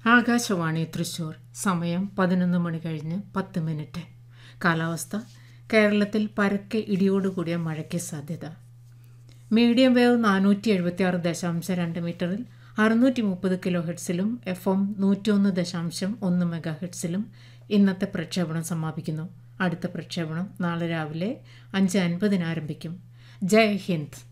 ആകാശവാണി തൃശ്ശൂർ. സമയം 11 മണി കഴിഞ്ഞ് 10 മിനിറ്റ്. കാലാവസ്ഥ: കേരളത്തിൽ പരക്കെ ഇടിയോടുകൂടിയ മഴയ്ക്ക് സാധ്യത. മീഡിയം വേവ് 476.2 മീറ്ററിൽ 630 കിലോ ഹെർട്സിലും FM 101.1 മെഗാ ഹെർട്സിലും ഇന്നത്തെ പ്രക്ഷേപണം സമാപിക്കുന്നു. അടുത്ത പ്രക്ഷേപണം നാളെ രാവിലെ 5:50 ആരംഭിക്കും. ജയ് ഹിന്ദ്.